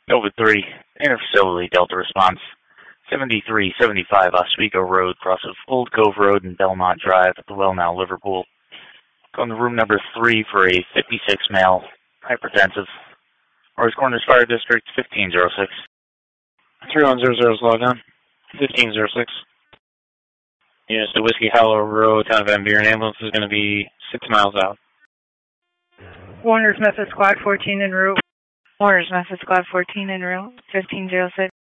Nova 3, Air Facility Delta Response, 7375 Oswego Road, cross of Old Cove Road and Belmont Drive at the Wellnow, Liverpool. Going to room number 3 for a 56 male, hypertensive. Morris Corners Fire District, 1506. 3100 is logged on. 1506. Yes, the Whiskey Hollow Road, town of Van Buren ambulance is going to be 6 miles out. Warner's Method Squad 14 en route. Warner's Method Squad 14 en route, 1506.